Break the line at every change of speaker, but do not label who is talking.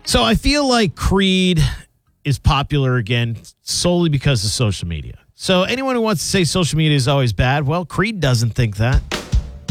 So I feel like Creed is popular again solely because of social media. So anyone who wants to say social media is always bad, well, Creed doesn't think that.